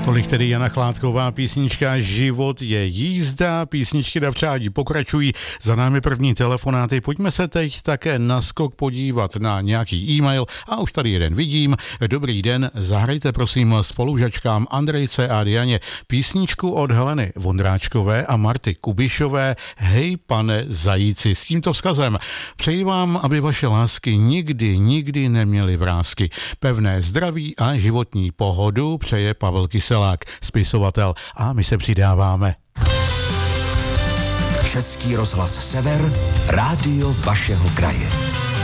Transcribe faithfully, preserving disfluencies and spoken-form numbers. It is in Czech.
Tolik tedy Jana Chládková, písnička Život je jízda, písničky Davčádi pokračují, za námi první telefonáty, pojďme se teď také na skok podívat na nějaký e-mail a už tady jeden vidím. Dobrý den, zahrajte prosím spolužačkám Andrejce a Dianě písničku od Heleny Vondráčkové a Marty Kubišové Hej pane zajíci. S tímto vzkazem přeji vám, aby vaše lásky nikdy, nikdy neměly vrásky. Pevné zdraví a životní pohodu přeje Pavel Kyselák, spisovatel, a my se přidáváme. Český rozhlas Sever, rádio vašeho kraje.